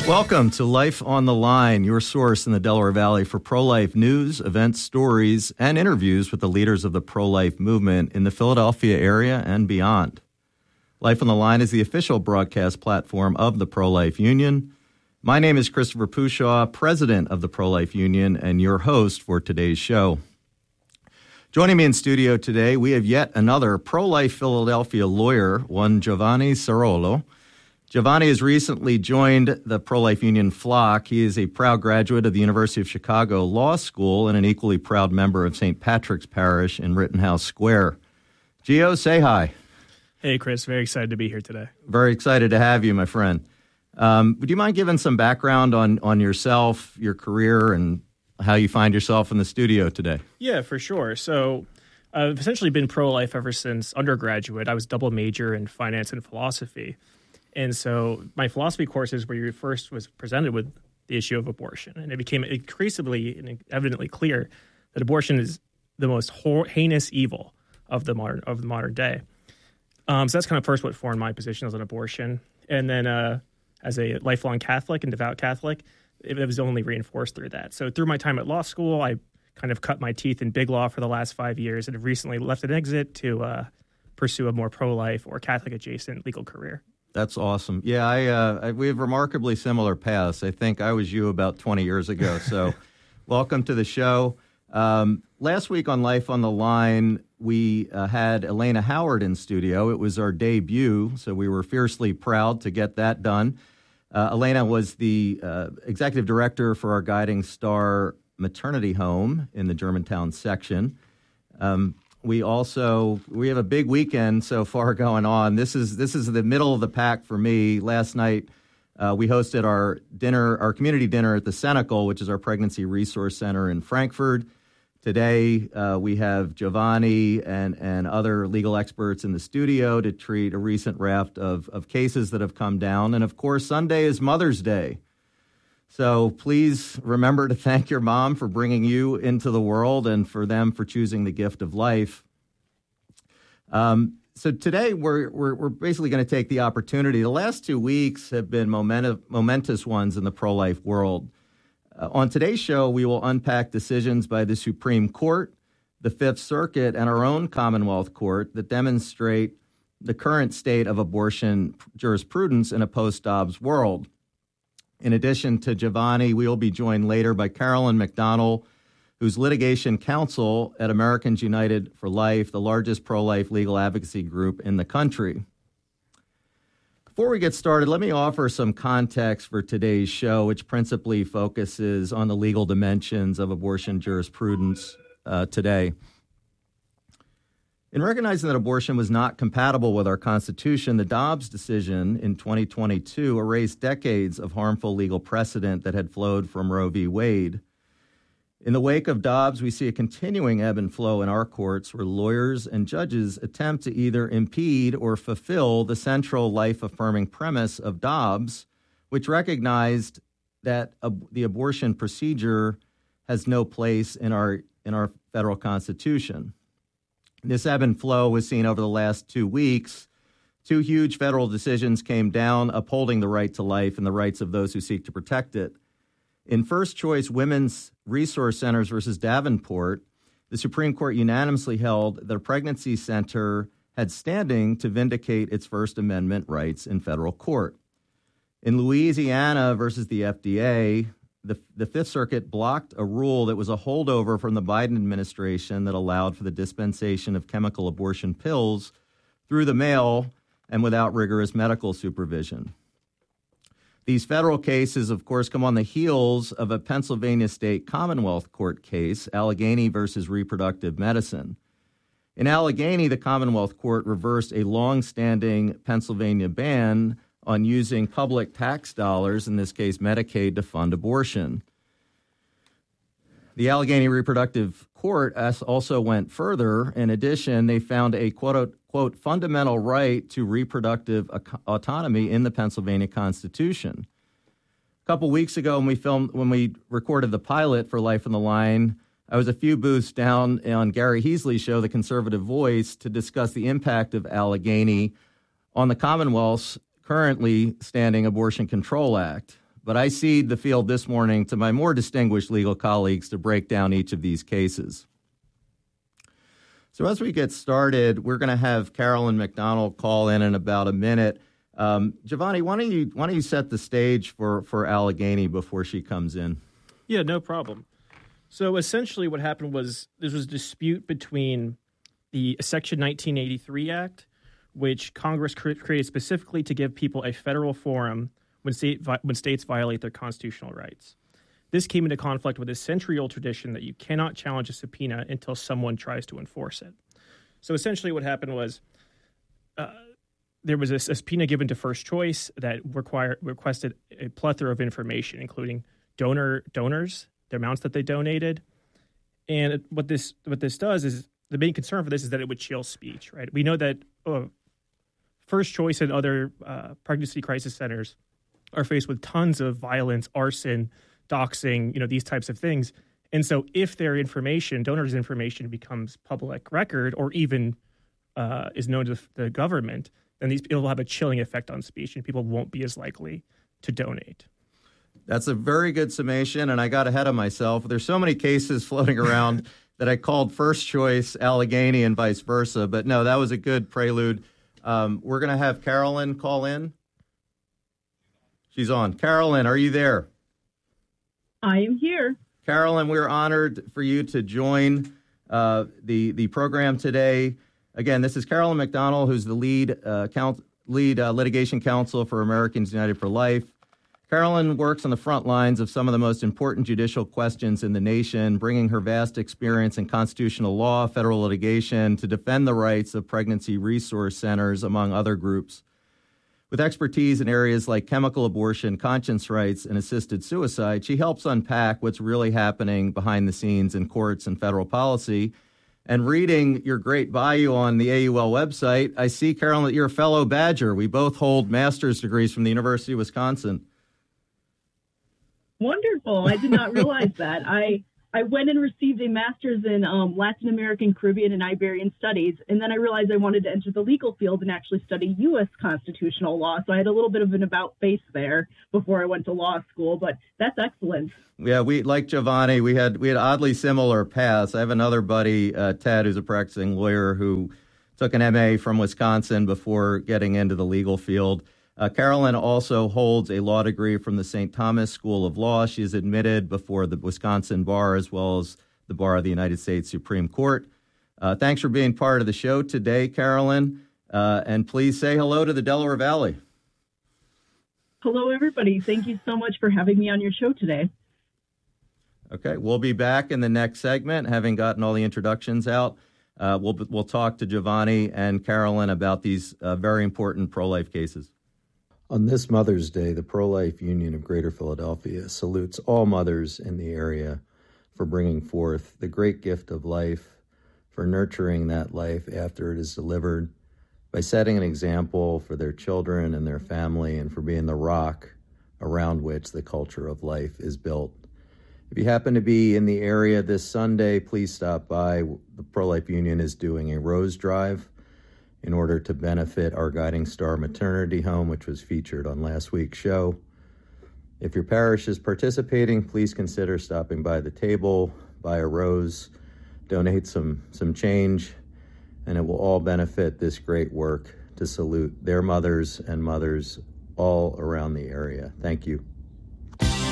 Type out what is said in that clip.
Welcome to Life on the Line, your source in the Delaware Valley for pro-life news, events, stories, and interviews with the leaders of the pro-life movement in the Philadelphia area and beyond. Life on the Line is the official broadcast platform of the Pro-Life Union. My name is Christopher Pushaw, president of the Pro-Life Union, and your host for today's show. Joining me in studio today, we have yet another pro-life Philadelphia lawyer, one Giovanni Cerolo. Giovanni has recently joined the Pro-Life Union flock. He is a proud graduate of the University of Chicago Law School and an equally proud member of St. Patrick's Parish in Rittenhouse Square. Gio, say hi. Hey, Chris. Very excited to be here today. Very excited to have you, my friend. Would you mind giving some background on yourself, your career, and how you find yourself in the studio today? Yeah, for sure. So I've essentially been pro-life ever since undergraduate. I was double major in finance and philosophy. And so my philosophy courses where you first was presented with the issue of abortion. And it became increasingly and evidently clear that abortion is the most heinous evil of the modern day. So that's kind of first what formed my position as an abortion. And then as a lifelong Catholic and devout Catholic, it was only reinforced through that. So through my time at law school, I kind of cut my teeth in big law for the last 5 years and have recently left an exit to pursue a more pro-life or Catholic-adjacent legal career. That's awesome. Yeah, we have remarkably similar paths. I think I was you about 20 years ago. So welcome to the show. Last week on Life on the Line, we had Elena Howard in studio. It was our debut, so we were fiercely proud to get that done. Elena was the executive director for our Guiding Star maternity home in the Germantown section. We have a big weekend so far going on. This is the middle of the pack for me. Last night we hosted our community dinner at the Cenacle, which is our pregnancy resource center in Frankfurt. Today we have Giovanni and other legal experts in the studio to treat a recent raft of cases that have come down. And of course, Sunday is Mother's Day. So please remember to thank your mom for bringing you into the world and for them for choosing the gift of life. So today we're basically going to take the opportunity. The last 2 weeks have been momentous ones in the pro-life world. On today's show, we will unpack decisions by the Supreme Court, the Fifth Circuit, and our own Commonwealth Court that demonstrate the current state of abortion jurisprudence in a post-Dobbs world. In addition to Giovanni, we will be joined later by Carolyn McDonnell, who's litigation counsel at Americans United for Life, the largest pro-life legal advocacy group in the country. Before we get started, let me offer some context for today's show, which principally focuses on the legal dimensions of abortion jurisprudence today. In recognizing that abortion was not compatible with our Constitution, the Dobbs decision in 2022 erased decades of harmful legal precedent that had flowed from Roe v. Wade. In the wake of Dobbs, we see a continuing ebb and flow in our courts where lawyers and judges attempt to either impede or fulfill the central life-affirming premise of Dobbs, which recognized that the abortion procedure has no place in our federal Constitution. This ebb and flow was seen over the last 2 weeks. 2 huge federal decisions came down upholding the right to life and the rights of those who seek to protect it. In First Choice Women's Resource Centers versus Davenport, the Supreme Court unanimously held that a pregnancy center had standing to vindicate its First Amendment rights in federal court. In Louisiana versus the FDA, the Fifth Circuit blocked a rule that was a holdover from the Biden administration that allowed for the dispensation of chemical abortion pills through the mail and without rigorous medical supervision. These federal cases, of course, come on the heels of a Pennsylvania State Commonwealth Court case, Allegheny versus Reproductive Medicine. In Allegheny, the Commonwealth Court reversed a long-standing Pennsylvania ban on using public tax dollars, in this case Medicaid, to fund abortion. The Allegheny Reproductive Court also went further. In addition, they found a quote, fundamental right to reproductive autonomy in the Pennsylvania Constitution. A couple weeks ago when we recorded the pilot for Life on the Line, I was a few booths down on Gary Heasley's show, The Conservative Voice, to discuss the impact of Allegheny on the Commonwealth's currently standing Abortion Control Act. but I cede the field this morning to my more distinguished legal colleagues to break down each of these cases. So as we get started, we're going to have Carolyn McDonald call in about a minute. Giovanni, why don't you set the stage for Allegheny before she comes in? Yeah, no problem. So essentially what happened was there was a dispute between the Section 1983 Act, which Congress created specifically to give people a federal forum when states violate their constitutional rights. This came into conflict with a century-old tradition that you cannot challenge a subpoena until someone tries to enforce it. So essentially what happened was there was a subpoena given to First Choice that requested a plethora of information, including donors, the amounts that they donated. And what this does is, the main concern for this is that it would chill speech, right? We know that First Choice and other pregnancy crisis centers are faced with tons of violence, arson, doxing, these types of things. And so if their information, donors' information, becomes public record or even is known to the government, then these people will have a chilling effect on speech and people won't be as likely to donate. That's a very good summation, and I got ahead of myself. There's so many cases floating around that I called First Choice Allegheny and vice versa. But no, that was a good prelude. We're going to have Carolyn call in. She's on. Carolyn, are you there? I am here. Carolyn, we're honored for you to join the program today. Again, this is Carolyn McDonald, who's the lead litigation counsel for Americans United for Life. Carolyn works on the front lines of some of the most important judicial questions in the nation, bringing her vast experience in constitutional law, federal litigation to defend the rights of pregnancy resource centers, among other groups. With expertise in areas like chemical abortion, conscience rights, and assisted suicide, she helps unpack what's really happening behind the scenes in courts and federal policy. And reading your great bio on the AUL website, I see, Carolyn, that you're a fellow Badger. We both hold master's degrees from the University of Wisconsin. Wonderful. I did not realize that. I went and received a master's in Latin American, Caribbean, and Iberian studies, and then I realized I wanted to enter the legal field and actually study U.S. constitutional law. So I had a little bit of an about-face there before I went to law school, but that's excellent. Yeah, we, like Giovanni, we had oddly similar paths. I have another buddy, Ted, who's a practicing lawyer who took an MA from Wisconsin before getting into the legal field. Carolyn also holds a law degree from the St. Thomas School of Law. She is admitted before the Wisconsin Bar as well as the Bar of the United States Supreme Court. Thanks for being part of the show today, Carolyn. And please say hello to the Delaware Valley. Hello, everybody. Thank you so much for having me on your show today. Okay, we'll be back in the next segment, having gotten all the introductions out. We'll talk to Giovanni and Carolyn about these very important pro-life cases. On this Mother's Day, the Pro-Life Union of Greater Philadelphia salutes all mothers in the area for bringing forth the great gift of life, for nurturing that life after it is delivered, by setting an example for their children and their family, and for being the rock around which the culture of life is built. If you happen to be in the area this Sunday, please stop by. The Pro-Life Union is doing a rose drive in order to benefit our Guiding Star Maternity Home, which was featured on last week's show. If your parish is participating, please consider stopping by the table, buy a rose, donate some change, and it will all benefit this great work to salute their mothers and mothers all around the area. Thank you.